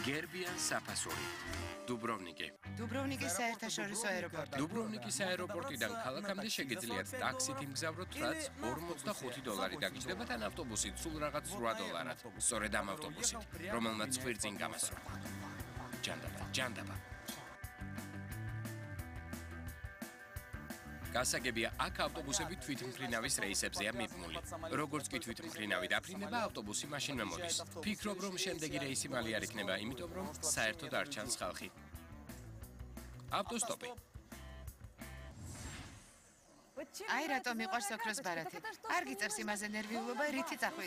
გერბიან საფასური. დუბროვნიკი. დუბროვნიკის საერთაშორისო აეროპორტი. დუბროვნიკის აეროპორტიდან ქალაქამდე შეგიძლიათ ტაქსით იმგზავროთ, რაც $45 დაგიჯდება თან ავტობუსით სულ რაღაც $8. სწორედ ამ ავტობუსით, რომელმაც ხვირწინ გამასრო. ჯანდაბა. გასაგებია, აქ ავტობუსები თვითმფრინავის რეისებზეა მიბმული. როგორც კი თვითმფრინავი დაფრინდება, ავტობუსი მაშინვე მოდის. ფიქრობ, რომ შემდეგი რეისი მალე არ იქნება, იმიტომ რომ საერთოდ არ ჩანს ხალხი. ავტოსტოპი. აი რატომ მიყვარს ოქროს ბარათი. არ გიწევს იმაზე ნერვიულობა, რითიც ახვიდე.